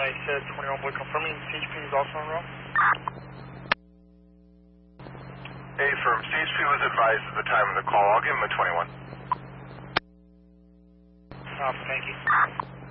I said 21 boy confirming CHP is also on roll. Affirm. CHP was advised at the time of the call. I'll give him a 21. Thank you.